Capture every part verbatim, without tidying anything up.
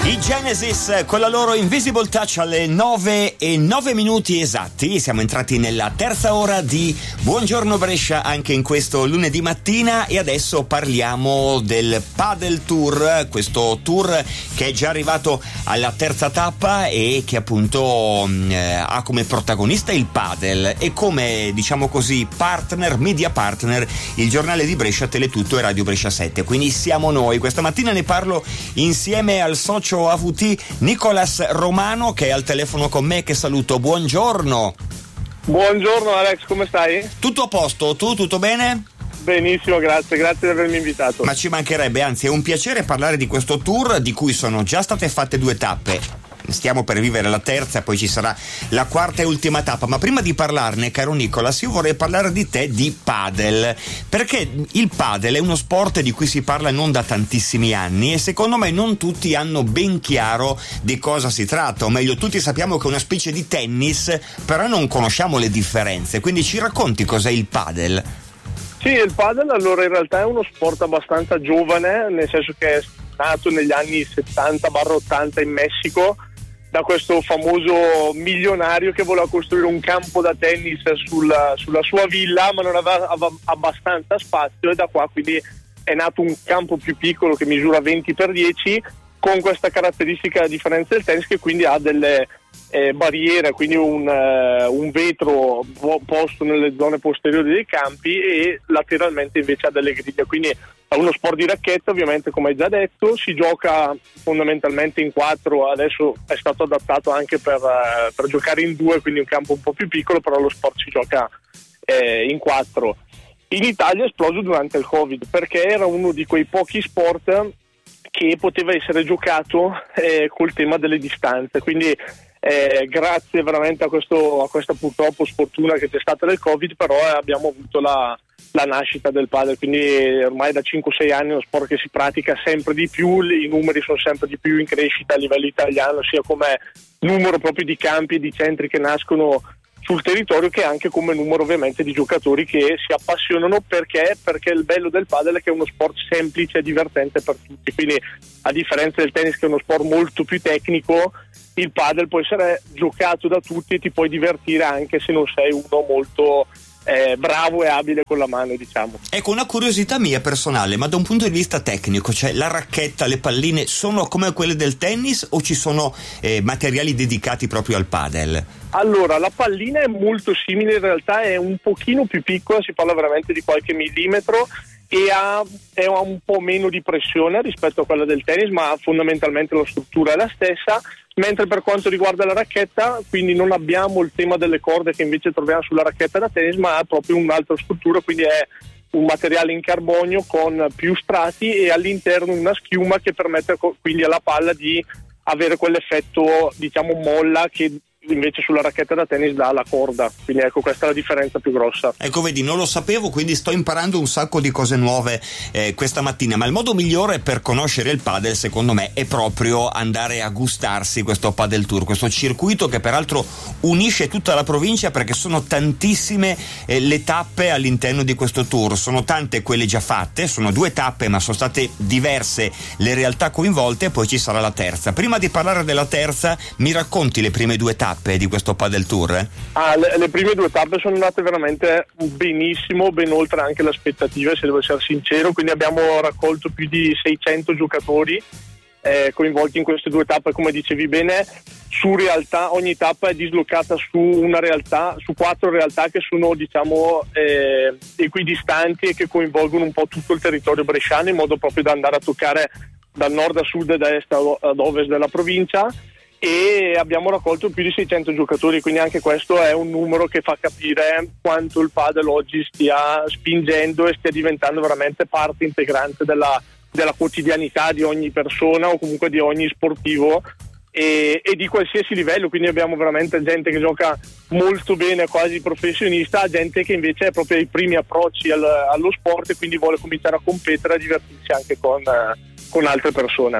I Genesis con la loro Invisible Touch alle nove e nove minuti esatti. Siamo entrati nella terza ora di Buongiorno Brescia anche in questo lunedì mattina e adesso parliamo del Padel Tour, questo tour che è già arrivato alla terza tappa e che appunto eh, ha come protagonista il padel e come, diciamo così, partner, media partner, il giornale di Brescia, Teletutto e Radio Brescia sette. Quindi siamo noi. Questa mattina ne parlo insieme al socio A V T Nicolas Romano, che è al telefono con me, che saluto. Buongiorno. Buongiorno Alex, come stai? Tutto a posto, tu tutto bene? Benissimo, grazie, grazie di avermi invitato. Ma ci mancherebbe, anzi è un piacere parlare di questo tour di cui sono già state fatte due tappe. Stiamo per vivere la terza, poi ci sarà la quarta e ultima tappa, ma prima di parlarne, caro Nicolas, io vorrei parlare di te di padel, perché il padel è uno sport di cui si parla non da tantissimi anni e secondo me non tutti hanno ben chiaro di cosa si tratta, o meglio tutti sappiamo che è una specie di tennis, però non conosciamo le differenze, quindi ci racconti cos'è il padel? Sì, il padel allora in realtà è uno sport abbastanza giovane, nel senso che è nato negli anni settanta ottanta in Messico da questo famoso milionario che voleva costruire un campo da tennis sulla, sulla sua villa, ma non aveva, aveva abbastanza spazio, e da qua quindi è nato un campo più piccolo che misura venti per dieci, con questa caratteristica a differenza del tennis, che quindi ha delle eh, barriere, quindi un, uh, un vetro posto nelle zone posteriori dei campi e lateralmente invece ha delle griglie, quindi è uno sport di racchetta, ovviamente, come hai già detto. Si gioca fondamentalmente in quattro, adesso è stato adattato anche per, uh, per giocare in due, quindi un campo un po' più piccolo, però lo sport si gioca eh, in quattro. In Italia è esploso durante il Covid perché era uno di quei pochi sport che poteva essere giocato eh, col tema delle distanze, quindi eh, grazie veramente a, questo, a questa purtroppo sfortuna che c'è stata del Covid, però eh, abbiamo avuto la, la nascita del padel, quindi ormai da cinque sei anni è uno sport che si pratica sempre di più, i numeri sono sempre di più in crescita a livello italiano, sia come numero proprio di campi e di centri che nascono sul territorio, che anche come numero ovviamente di giocatori che si appassionano. Perché? Perché il bello del padel è che è uno sport semplice e divertente per tutti, quindi a differenza del tennis che è uno sport molto più tecnico, il padel può essere giocato da tutti e ti puoi divertire anche se non sei uno molto eh, bravo e abile con la mano, diciamo. Ecco, una curiosità mia personale, ma da un punto di vista tecnico, cioè la racchetta, le palline sono come quelle del tennis o ci sono eh, materiali dedicati proprio al padel? Allora, la pallina è molto simile, in realtà è un pochino più piccola, si parla veramente di qualche millimetro, e ha, è, ha un po' meno di pressione rispetto a quella del tennis, ma fondamentalmente la struttura è la stessa. Mentre per quanto riguarda la racchetta, quindi non abbiamo il tema delle corde che invece troviamo sulla racchetta da tennis, ma ha proprio un'altra struttura, quindi è un materiale in carbonio con più strati e all'interno una schiuma che permette quindi alla palla di avere quell'effetto, diciamo, molla che invece sulla racchetta da tennis dà la corda, quindi ecco, questa è la differenza più grossa. Ecco, vedi, non lo sapevo, quindi sto imparando un sacco di cose nuove eh, questa mattina, ma il modo migliore per conoscere il padel, secondo me, è proprio andare a gustarsi questo Padel Tour, questo circuito che peraltro unisce tutta la provincia, perché sono tantissime eh, le tappe all'interno di questo tour, sono tante quelle già fatte, sono due tappe ma sono state diverse le realtà coinvolte, e poi ci sarà la terza. Prima di parlare della terza, mi racconti le prime due tappe di questo Padel Tour? Eh? Ah, le, le prime due tappe sono andate veramente benissimo, ben oltre anche le aspettative, se devo essere sincero, quindi abbiamo raccolto più di seicento giocatori eh, coinvolti in queste due tappe, come dicevi bene. Su realtà, ogni tappa è dislocata su una realtà, su quattro realtà che sono, diciamo, eh, equidistanti e che coinvolgono un po' tutto il territorio bresciano, in modo proprio da andare a toccare dal nord a sud e da est ad ovest della provincia. E abbiamo raccolto più di seicento giocatori, quindi anche questo è un numero che fa capire quanto il padel oggi stia spingendo e stia diventando veramente parte integrante della, della quotidianità di ogni persona o comunque di ogni sportivo e, e di qualsiasi livello, quindi abbiamo veramente gente che gioca molto bene, quasi professionista, gente che invece è proprio ai primi approcci al, allo sport e quindi vuole cominciare a competere e a divertirsi anche con, con altre persone.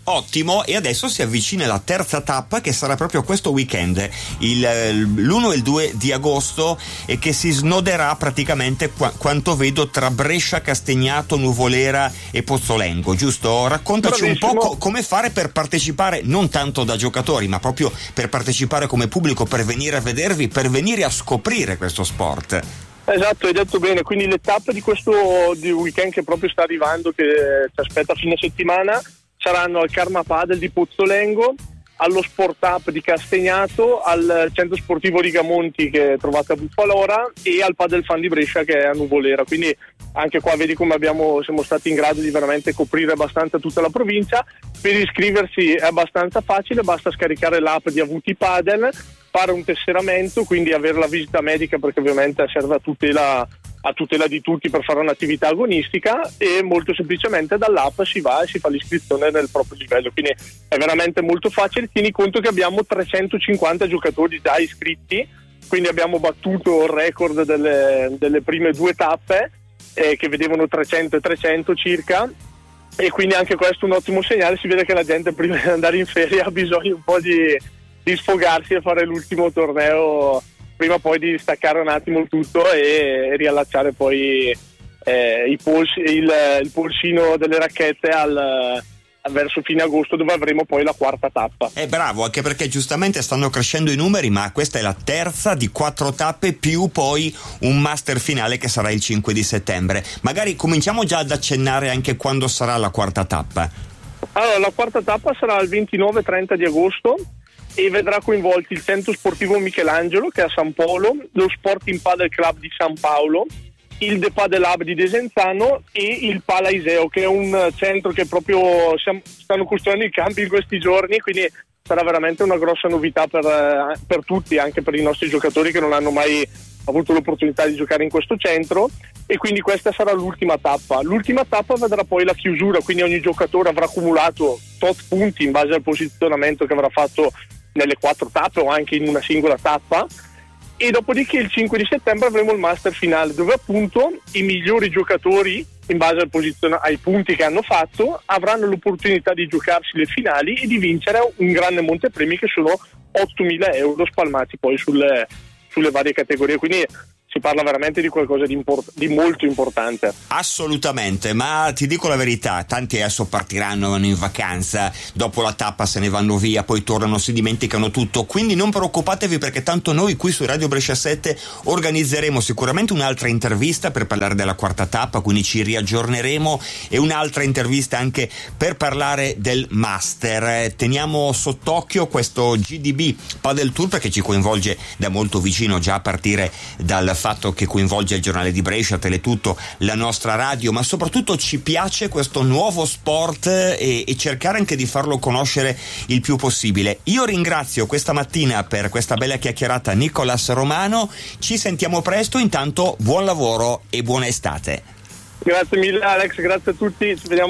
Ottimo, e adesso si avvicina la terza tappa che sarà proprio questo weekend, il, l'uno e il due di agosto, e che si snoderà praticamente qua, quanto vedo tra Brescia, Castagnato, Nuvolera e Pozzolengo, giusto? Raccontaci Bravissimo. un po' co- come fare per partecipare, non tanto da giocatori, ma proprio per partecipare come pubblico, per venire a vedervi, per venire a scoprire questo sport. Esatto, hai detto bene, quindi le tappe di questo di weekend che proprio sta arrivando, che ci aspetta a fine settimana, saranno al Karma Padel di Pozzolengo, allo Sport Up di Castagnato, al centro sportivo Rigamonti che trovate a Buffalora e al Padel Fan di Brescia che è a Nuvolera. Quindi anche qua vedi come abbiamo, siamo stati in grado di veramente coprire abbastanza tutta la provincia. Per iscriversi è abbastanza facile, basta scaricare l'app di A V T Padel, fare un tesseramento, quindi avere la visita medica perché ovviamente serve a tutela a tutela di tutti per fare un'attività agonistica, e molto semplicemente dall'app si va e si fa l'iscrizione nel proprio livello, quindi è veramente molto facile. Tieni conto che abbiamo trecentocinquanta giocatori già iscritti, quindi abbiamo battuto il record delle, delle prime due tappe eh, che vedevano trecento e trecento circa, e quindi anche questo è un ottimo segnale. Si vede che la gente prima di andare in ferie ha bisogno un po' di, di sfogarsi e fare l'ultimo torneo prima poi di staccare un attimo tutto e riallacciare poi eh, i polsi, il, il polsino delle racchette al, verso fine agosto, dove avremo poi la quarta tappa. È bravo, anche perché giustamente stanno crescendo i numeri, ma questa è la terza di quattro tappe più poi un master finale che sarà il cinque di settembre. Magari cominciamo già ad accennare anche quando sarà la quarta tappa. Allora, la quarta tappa sarà il ventinove trenta di agosto e vedrà coinvolti il centro sportivo Michelangelo che è a San Polo, lo Sporting Padel Club di San Paolo, il The Padel Hub di Desenzano e il Pala Iseo, che è un centro che proprio siamo, stanno costruendo i campi in questi giorni, quindi sarà veramente una grossa novità per, per tutti, anche per i nostri giocatori che non hanno mai avuto l'opportunità di giocare in questo centro. E quindi questa sarà l'ultima tappa. L'ultima tappa vedrà poi la chiusura, quindi ogni giocatore avrà accumulato tot punti in base al posizionamento che avrà fatto nelle quattro tappe o anche in una singola tappa, e dopodiché il cinque di settembre avremo il master finale, dove appunto i migliori giocatori in base al posizion- ai punti che hanno fatto avranno l'opportunità di giocarsi le finali e di vincere un grande montepremi che sono ottomila euro spalmati poi sulle, sulle varie categorie, quindi si parla veramente di qualcosa di, import- di molto importante. Assolutamente, ma ti dico la verità, tanti adesso partiranno, vanno in vacanza, dopo la tappa se ne vanno via, poi tornano, si dimenticano tutto, quindi non preoccupatevi, perché tanto noi qui su Radio Brescia sette organizzeremo sicuramente un'altra intervista per parlare della quarta tappa, quindi ci riaggiorneremo, e un'altra intervista anche per parlare del Master. Teniamo sott'occhio questo G D B Padel Tour perché ci coinvolge da molto vicino, già a partire dal fatto che coinvolge il giornale di Brescia, Teletutto, la nostra radio, ma soprattutto ci piace questo nuovo sport e, e cercare anche di farlo conoscere il più possibile. Io ringrazio questa mattina per questa bella chiacchierata Nicolas Romano, ci sentiamo presto, intanto buon lavoro e buona estate. Grazie mille Alex, grazie a tutti, ci vediamo